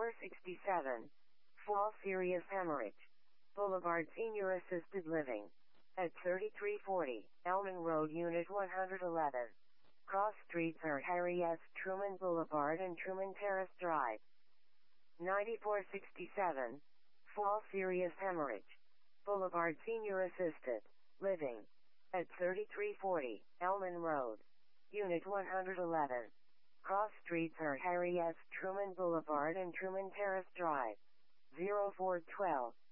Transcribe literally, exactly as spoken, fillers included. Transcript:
ninety-four sixty-seven. Fall serious hemorrhage. Boulevard Senior Assisted Living. At thirty-three forty, Elman Road, Unit one hundred eleven. Cross streets are Harry S. Truman Boulevard and Truman Terrace Drive. ninety-four sixty-seven. Fall serious hemorrhage. Boulevard Senior Assisted Living. At thirty-three forty, Elman Road. Unit one hundred eleven. Cross streets are Harry S. Truman Boulevard and Truman Terrace Drive. zero four twelve.